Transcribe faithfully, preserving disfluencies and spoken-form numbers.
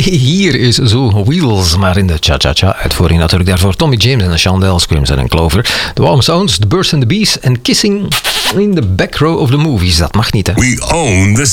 Hier is Zo Wheels, maar in de cha-cha-cha uitvoering natuurlijk. Daarvoor Tommy James en de Shondells, Crimson and Clover. The Warm Sounds, The Birds and the Bees en Kissing in the Back Row of the Movies. Dat mag niet, hè? We own the